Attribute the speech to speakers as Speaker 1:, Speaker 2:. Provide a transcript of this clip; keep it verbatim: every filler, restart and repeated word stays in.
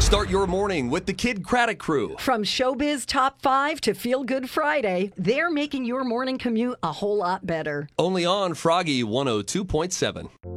Speaker 1: Start your morning with the Kid Craddock Crew.
Speaker 2: From Showbiz Top five to Feel Good Friday, they're making your morning commute a whole lot better.
Speaker 1: Only on Froggy one oh two point seven.